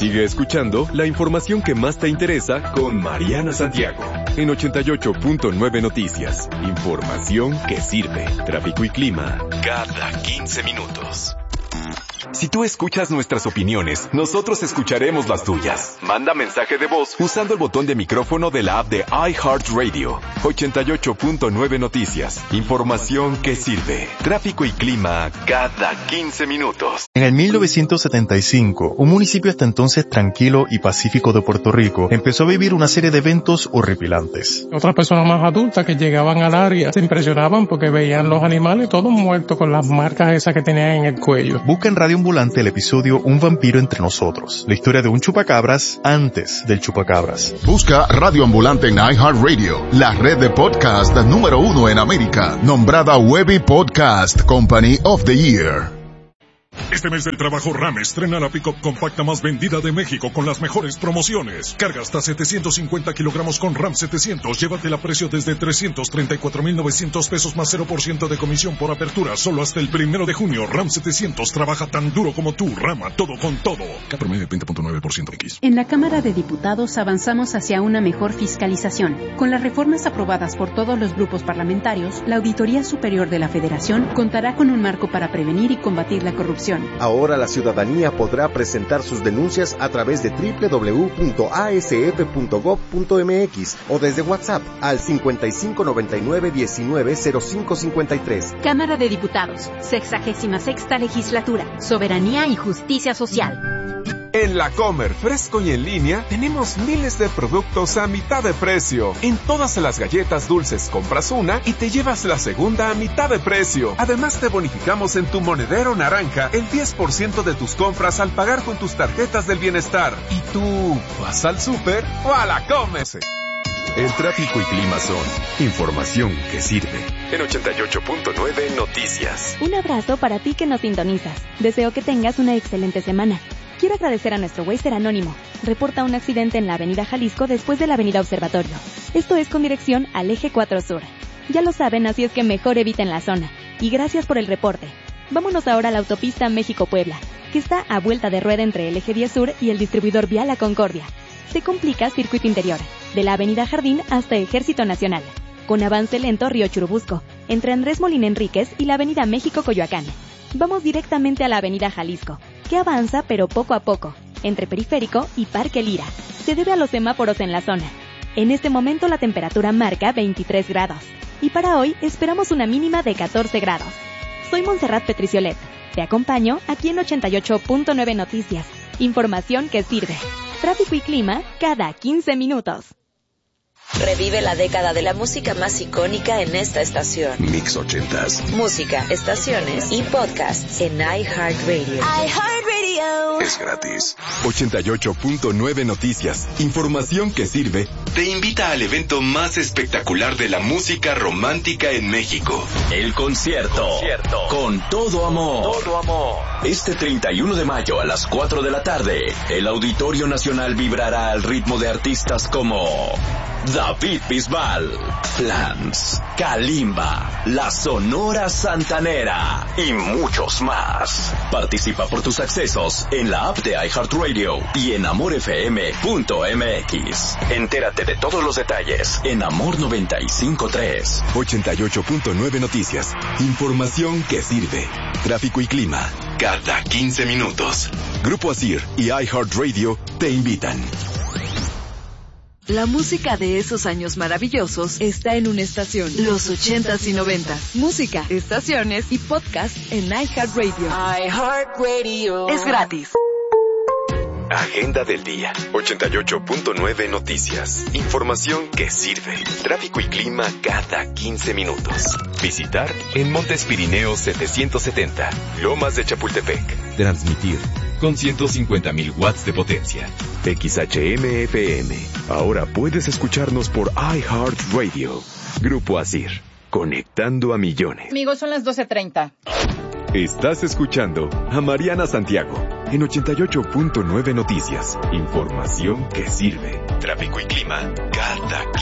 Sigue escuchando la información que más te interesa con Mariana Santiago en 88.9 Noticias. Información que sirve. Tráfico y clima cada 15 minutos. Si tú escuchas nuestras opiniones, nosotros escucharemos las tuyas. Manda mensaje de voz usando el botón de micrófono de la app de iHeartRadio. 88.9 Noticias. Información que sirve. Tráfico y clima cada 15 minutos. En el 1975, un municipio hasta entonces tranquilo y pacífico de Puerto Rico empezó a vivir una serie de eventos horripilantes. Otras personas más adultas que llegaban al área se impresionaban porque veían los animales todos muertos con las marcas esas que tenían en el cuello. Busca en Radio Ambulante el episodio Un vampiro entre nosotros, la historia de un chupacabras antes del chupacabras. Busca Radio Ambulante en iHeartRadio, la red de podcast número 1 en América, nombrada Webby Podcast Company of the Year. Este mes del trabajo RAM estrena la pick-up compacta más vendida de México con las mejores promociones. Carga hasta 750 kilogramos con RAM 700. Llévatela a precio desde 334,900 pesos más 0% de comisión por apertura. Solo hasta el 1 de junio. RAM 700 trabaja tan duro como tú. Rama todo con todo. K promedio 20.9% X. En la Cámara de Diputados avanzamos hacia una mejor fiscalización. Con las reformas aprobadas por todos los grupos parlamentarios, la Auditoría Superior de la Federación contará con un marco para prevenir y combatir la corrupción. Ahora la ciudadanía podrá presentar sus denuncias a través de www.asf.gov.mx o desde WhatsApp al 5599-190553. Cámara de Diputados, 66ª Legislatura, Soberanía y Justicia Social. En La Comer, fresco y en línea, tenemos miles de productos a mitad de precio. En todas las galletas dulces compras una y te llevas la segunda a mitad de precio. Además te bonificamos en tu monedero naranja el 10% de tus compras al pagar con tus tarjetas del bienestar. ¿Y tú vas al súper o a La Comer? El tráfico y clima son información que sirve. En 88.9 Noticias. Un abrazo para ti que nos sintonizas. Deseo que tengas una excelente semana. Quiero agradecer a nuestro Waster anónimo. Reporta un accidente en la avenida Jalisco después de la avenida Observatorio. Esto es con dirección al eje 4 Sur. Ya lo saben, así es que mejor eviten la zona. Y gracias por el reporte. Vámonos ahora a la autopista México-Puebla, que está a vuelta de rueda entre el eje 10 Sur y el distribuidor vial La Concordia. Se complica circuito interior, de la avenida Jardín hasta Ejército Nacional. Con avance lento Río Churubusco, entre Andrés Molina Enríquez y la avenida México-Coyoacán. Vamos directamente a la avenida Jalisco, que avanza pero poco a poco, entre Periférico y Parque Lira. Se debe a los semáforos en la zona. En este momento la temperatura marca 23 grados. Y para hoy esperamos una mínima de 14 grados. Soy Montserrat Petriciolet. Te acompaño aquí en 88.9 Noticias. Información que sirve. Tráfico y clima cada 15 minutos. Revive la década de la música más icónica en esta estación. Mix 80s. Música, estaciones y podcasts en iHeartRadio. iHeartRadio. Es gratis. 88.9 Noticias. Información que sirve. Te invita al evento más espectacular de la música romántica en México. El concierto. Con todo amor. Este 31 de mayo a las 4 de la tarde, el Auditorio Nacional vibrará al ritmo de artistas como David Bisbal, Flans, Kalimba, La Sonora Santanera y muchos más. Participa por tus accesos en la app de iHeartRadio y en amorfm.mx. Entérate de todos los detalles en Amor 95.3. 88.9 Noticias. Información que sirve. Tráfico y clima cada 15 minutos. Grupo Asir y iHeartRadio te invitan. La música de esos años maravillosos está en una estación. Los 80s y 90s. Música, estaciones y podcast en iHeartRadio. iHeartRadio. Es gratis. Agenda del día. 88.9 Noticias. Información que sirve. Tráfico y clima cada 15 minutos. Visitar en Montes Pirineos 770. Lomas de Chapultepec. Transmitir con 150,000 watts de potencia. XHM-FM. Ahora puedes escucharnos por iHeartRadio. Grupo Asir. Conectando a millones. Amigos, son las 12:30. Estás escuchando a Mariana Santiago en 88.9 Noticias. Información que sirve. Tráfico y clima cada